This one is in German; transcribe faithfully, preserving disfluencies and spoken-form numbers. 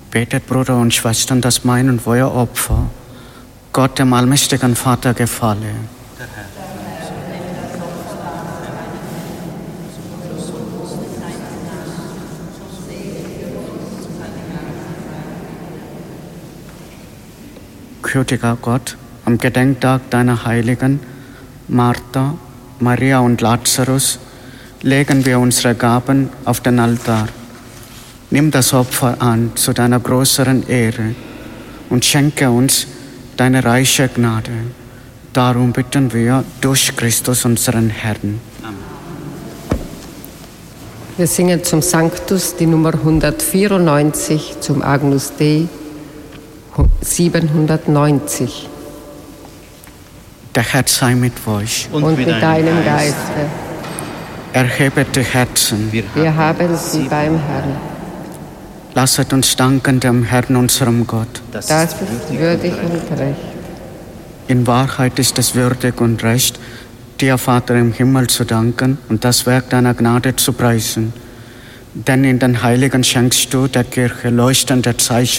Betet, Brüder und Schwestern, dass mein und euer Opfer Gott, dem allmächtigen Vater, gefalle. Gütiger Gott, am Gedenktag deiner Heiligen Martha, Maria und Lazarus legen wir unsere Gaben auf den Altar. Nimm das Opfer an zu deiner größeren Ehre und schenke uns deine reiche Gnade. Darum bitten wir durch Christus, unseren Herrn. Amen. Wir singen zum Sanctus die Nummer hundertvierundneunzig, zum Agnus Dei siebenhundertneunzig. Der Herr sei mit euch. Und, Und mit, mit deinem Geiste. Geiste. Erhebet die Herzen. Wir, Wir haben sie beim Herrn. Lasset uns danken dem Herrn, unserem Gott. Das, das ist würdig und recht. In Wahrheit ist es würdig und recht, dir, Vater im Himmel, zu danken und das Werk deiner Gnade zu preisen. Denn in den Heiligen schenkst du der Kirche leuchtende Zeichen